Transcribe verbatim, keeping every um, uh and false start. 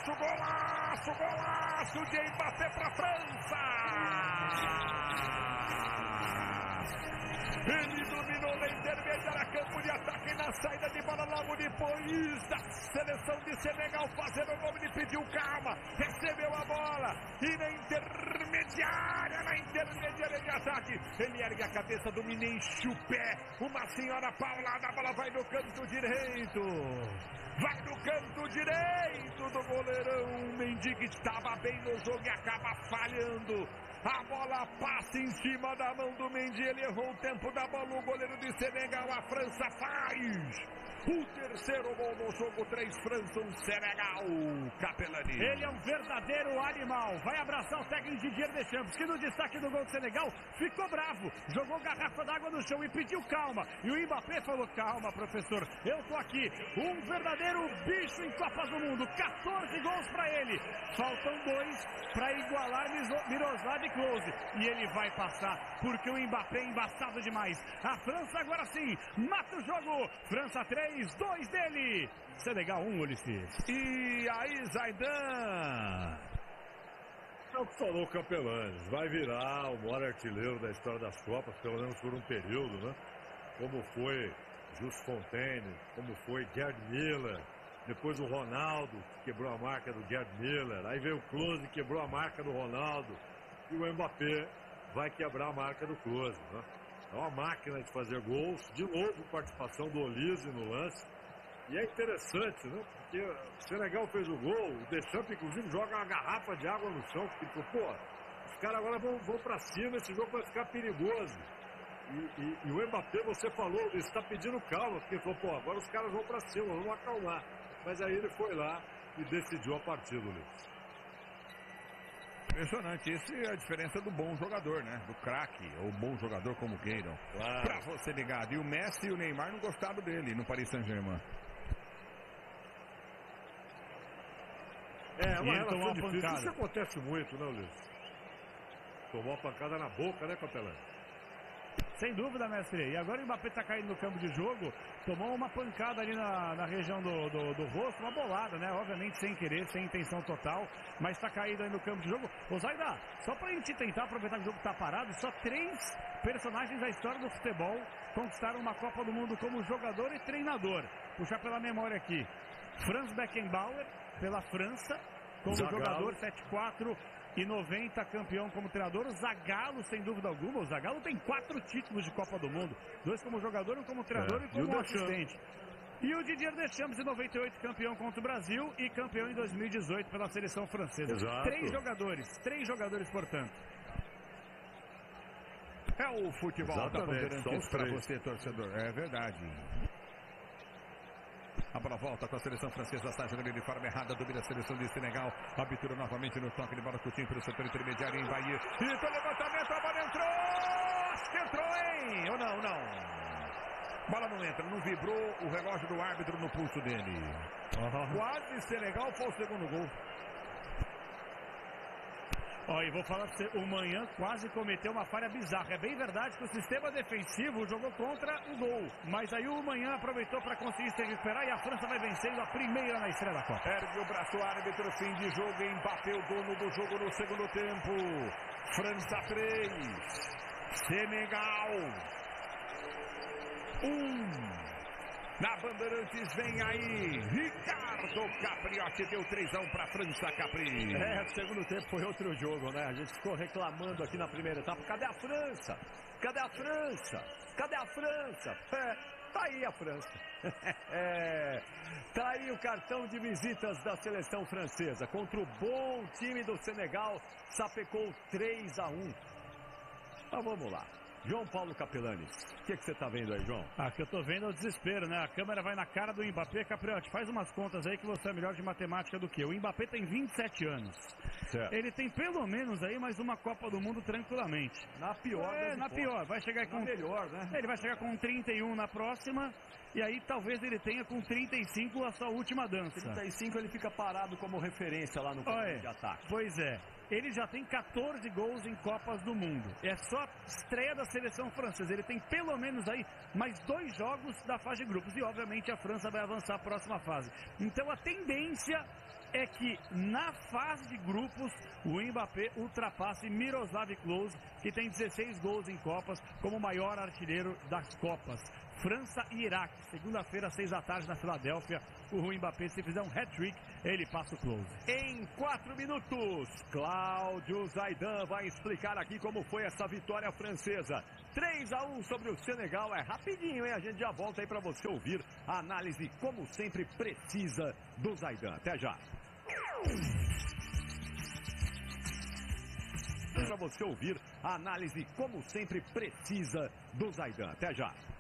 golaço, golaço, golaço de Mbappé para a França! Ele dominou na intermediária, campo de ataque na saída de bola logo depois da seleção de Senegal fazendo o gol. Ele pediu calma, recebeu a bola e na intermediária, na intermediária de ataque, ele ergue a cabeça, domina, enche o pé, uma senhora paulada, a bola vai no canto direito, vai no canto direito do goleirão Mendy, que estava bem no jogo e acaba falhando. A bola passa em cima da mão do Mendy, ele errou o tempo da bola, o goleiro de Senegal, a França faz o terceiro gol no jogo, três França, um Senegal, Capelani. Ele é um verdadeiro animal, vai abraçar o técnico Didier Deschamps, que no destaque do gol do Senegal ficou bravo, jogou garrafa d'água no chão e pediu calma, e o Mbappé falou, calma professor, eu tô aqui, um verdadeiro bicho em Copas do Mundo, quatorze gols pra ele, faltam dois pra igualar Miroslav Klose, e ele vai passar, porque o Mbappé é embaçado demais. A França agora sim, mata o jogo, França três, dois dele, Senegal um, Ulisses. E aí, Zaidan? É o que falou o Capelanes, vai virar o maior artilheiro da história das Copas, pelo menos por um período, né? Como foi Just Fontaine, como foi Gerd Müller, depois o Ronaldo, que quebrou a marca do Gerd Müller, aí veio o Klose, que quebrou a marca do Ronaldo, e o Mbappé vai quebrar a marca do Klose, né? É uma máquina de fazer gols, de novo participação do Olise no lance, e é interessante, né? Porque o Senegal fez o gol, o Deschamps inclusive joga uma garrafa de água no chão, porque falou, pô, os caras agora vão, vão pra cima, esse jogo vai ficar perigoso. E, e, e o Mbappé, você falou, ele está pedindo calma, porque falou, pô, agora os caras vão pra cima, vamos acalmar. Mas aí ele foi lá e decidiu a partida, Luiz. Impressionante, essa é a diferença do bom jogador, né? Do craque, ou bom jogador, como queiram. Claro. Pra você ligado. E o Messi e o Neymar não gostaram dele no Paris Saint-Germain. É, uma relação uma difícil. pancada. Isso acontece muito, né, Luiz? Tomou uma pancada na boca, né, Capelão? Sem dúvida, mestre. E agora o Mbappé tá caindo no campo de jogo, tomou uma pancada ali na, na região do, do, do rosto, uma bolada, né? Obviamente sem querer, sem intenção total, mas tá caído aí no campo de jogo. Ô Zaida, só pra gente tentar aproveitar que o jogo tá parado, só três personagens da história do futebol conquistaram uma Copa do Mundo como jogador e treinador. Puxar pela memória aqui. Franz Beckenbauer, pela França, como Zagallo. jogador, sete quatro e noventa, campeão como treinador. O Zagallo, sem dúvida alguma. O Zagallo tem quatro títulos de Copa do Mundo. Dois como jogador, um como treinador É, e como e o assistente. E o Didier Deschamps, em noventa e oito, campeão contra o Brasil e campeão em dois mil e dezoito pela seleção francesa. Exato. Três jogadores, três jogadores, portanto. É o futebol da Exatamente, só Bandeirantes os pra três. você, torcedor. É verdade. A bola volta com a seleção francesa, está jogando de forma errada, domina a seleção de Senegal, abertura novamente no toque de bola, Coutinho pelo setor intermediário, em Bahia, e então levantamento, a bola entrou, acho que entrou, hein, ou não, não, bola não entra, não vibrou o relógio do árbitro no pulso dele, uhum. Quase Senegal foi o segundo gol. Olha, e vou falar pra você, o Manhã quase cometeu uma falha bizarra. É bem verdade que o sistema defensivo jogou contra o gol, mas aí o Manhã aproveitou para conseguir se recuperar e a França vai vencendo a primeira na estreia da Copa. Ergue o braço, árbitro, fim de jogo, Mbappé, o dono do jogo no segundo tempo. França três, Senegal um. Na Bandeirantes vem aí Ricardo Capriotti, deu três a um para a França, Capri. É, o segundo tempo foi outro jogo, né? A gente ficou reclamando aqui na primeira etapa. Cadê a França? Cadê a França? Cadê a França? É, tá aí a França. É, tá aí o cartão de visitas da seleção francesa. Contra o bom time do Senegal, sapecou três a um. Mas vamos lá. João Paulo Capelanes, o que, que você tá vendo aí, João? Ah, que eu tô vendo é o desespero, né? A câmera vai na cara do Mbappé. Capriotti, faz umas contas aí que você é melhor de matemática do que eu. O Mbappé tem vinte e sete anos. Certo. Ele tem pelo menos aí mais uma Copa do Mundo tranquilamente. Na pior É, das na hipóteses. pior. Vai chegar Na com... melhor, né? Ele vai chegar com trinta e um na próxima. E aí talvez ele tenha com trinta e cinco a sua última dança. trinta e cinco ele fica parado como referência lá no campo Olha, de ataque. pois é. Ele já tem quatorze gols em Copas do Mundo. É só a estreia da seleção francesa. Ele tem pelo menos aí mais dois jogos da fase de grupos. E obviamente a França vai avançar à próxima fase. Então a tendência é que na fase de grupos o Mbappé ultrapasse Miroslav Klose, que tem dezesseis gols em Copas, como o maior artilheiro das Copas. França e Iraque, segunda-feira, às seis da tarde, na Filadélfia. O Mbappé, se fizer um hat-trick, ele passa o Klose. Em quatro minutos, Cláudio Zaidan vai explicar aqui como foi essa vitória francesa. três a um sobre o Senegal, é rapidinho, hein? A gente já volta aí para você ouvir a análise, como sempre, precisa do Zaidan. Até já. Para você ouvir a análise, como sempre, precisa do Zaidan. Até já.